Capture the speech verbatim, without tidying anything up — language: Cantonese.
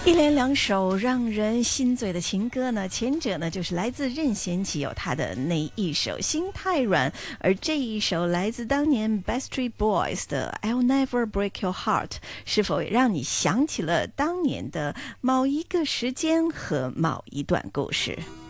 一连两首让人心醉的情歌呢，前者呢就是来自任贤齐有他的那一首《心太软》，而这一首来自当年 Backstreet Boys 的 I'll Never Break Your Heart， 是否也让你想起了当年的某一个时间和某一段故事？